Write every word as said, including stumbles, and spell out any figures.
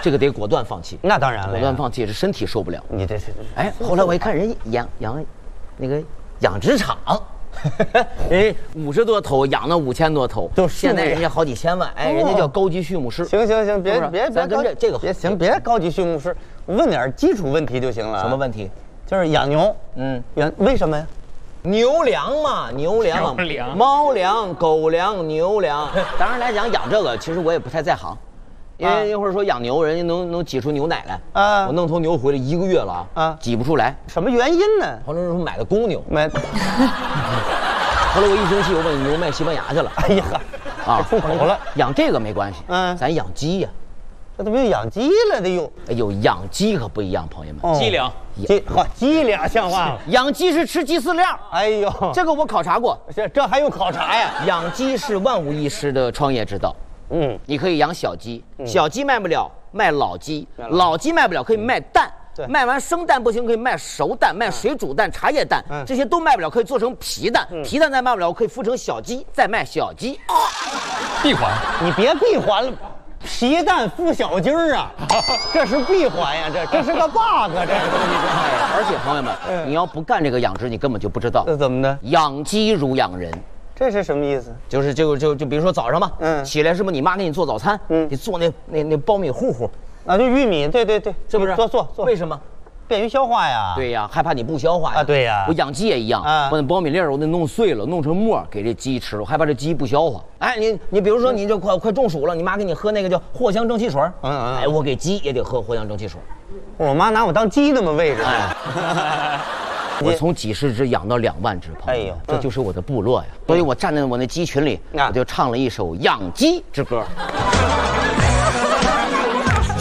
这个得果断放弃。 那当然了， 果断放弃，这身体受不了。 你这是哎，后来我一看，人养养那个养殖场。人五十多头养了五千多头， 就现在人家好几千万，哎，人家叫高级畜牧师。 行行行，别别别， 咱跟这这个别行，别高级畜牧师，我问点基础问题就行了。 什么问题？ 就是养牛， 嗯， 养为什么呀？ 牛粮嘛，牛粮、 牛粮猫粮、狗粮、牛粮。当然来讲，养这个其实我也不太在行，因为一会儿说养牛，人家能能挤出牛奶来啊。 我弄头牛回来一个月了啊，挤不出来， 什么原因呢？ 后来说买的公牛， 买。 后来我一生气，我把牛卖西班牙去了。 哎呀， 啊， 出口了。 养这个没关系， 嗯， 咱养鸡呀。 这都没有养鸡了，得有。 哎呦，养鸡可不一样，朋友们。 鸡粮， 鸡好，鸡粮像话了。 养鸡是吃鸡饲料。 哎呦， 这个我考察过， 这这还用考察呀？ 养鸡是万无一失的创业之道。 嗯， 你可以养小鸡，小鸡卖不了，卖老鸡，老鸡卖不了，可以卖蛋。 对， 卖完生蛋不行，可以卖熟蛋，卖水煮蛋、茶叶蛋，这些都卖不了，可以做成皮蛋，皮蛋再卖不了，可以孵成小鸡，再卖小鸡。 闭环， 你别闭环了。皮蛋孵小鸡儿啊，这是闭环呀，这这是个 bug， 这是。 而且朋友们，你要不干这个养殖，你根本就不知道。 这怎么的？ 养鸡如养人， 这是什么意思？ 就是就就就比如说早上吧，嗯，起来是不是你妈给你做早餐？嗯，你做那那那苞米糊糊， 啊，就玉米，对对对， 是不是？ 做做做。 为什么？ 便于消化呀。 对呀，害怕你不消化呀。 啊，对呀。 我养鸡也一样，啊，我那苞米粒儿我得弄碎了，弄成沫给这鸡吃了，我害怕这鸡不消化。哎，你你比如说你这快快中暑了，你妈给你喝那个叫藿香正气水，嗯嗯，哎，我给鸡也得喝藿香正气水。 我妈拿我当鸡那么喂着。 哎，我从几十只养到两万只，朋友，哎呦，这就是我的部落呀。所以我站在我那鸡群里，我就唱了一首养鸡之歌。